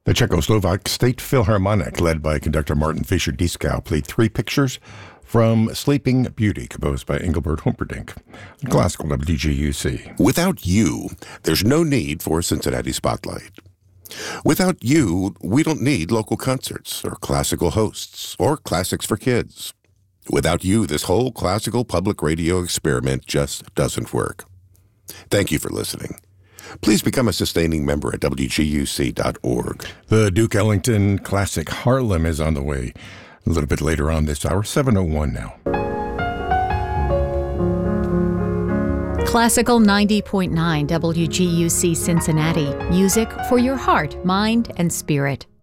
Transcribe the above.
The Czechoslovak State Philharmonic, led by conductor Martin Fischer-Dieskau, played three pictures from Sleeping Beauty, composed by Engelbert Humperdinck, on Classical WGUC. Without you, there's no need for Cincinnati Spotlight. Without you, we don't need local concerts or classical hosts or classics for kids. Without you, this whole classical public radio experiment just doesn't work. Thank you for listening. Please become a sustaining member at WGUC.org. The Duke Ellington classic Harlem is on the way a little bit later on this hour, 7:01 now. Classical 90.9 WGUC Cincinnati. Music for your heart, mind, and spirit.